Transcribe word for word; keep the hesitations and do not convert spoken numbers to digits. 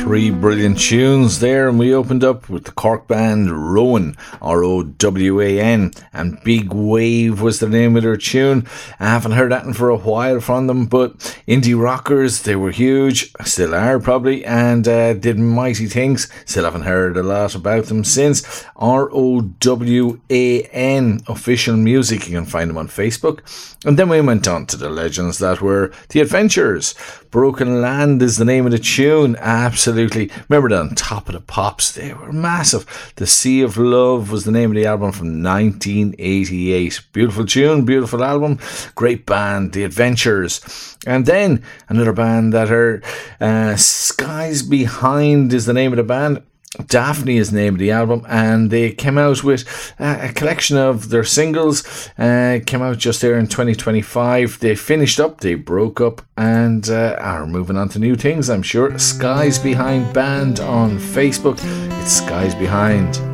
Three brilliant tunes there, and we opened up with the Cork band Rowan, R O W A N, and Big Wave was the name of their tune. I haven't heard that in for a while from them, but indie rockers, they were huge, still are probably, and uh, did mighty things. Still haven't heard a lot about them since. R O W A N, official music, you can find them on Facebook. And then we went on to the legends that were The Adventures. Broken Land is the name of the tune. Absolutely. Remember that on Top of the Pops. They were massive. The Sea of Love was the name of the album from nineteen eighty-eight. Beautiful tune, beautiful album. Great band, The Adventures. And then another band that are uh, Skies Behind is the name of the band. Daphne is the name of the album, and they came out with uh, a collection of their singles. Uh, came out just there in twenty twenty-five. They finished up, they broke up, and uh, are moving on to new things, I'm sure. Skies Behind Band on Facebook. It's Skies Behind.